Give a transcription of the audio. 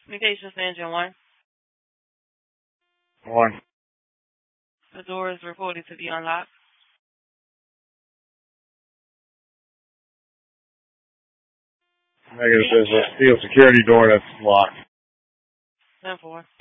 Communications engine 1. 1. The door is reported to be unlocked. Negative, there's a steel security door that's locked. 10-4.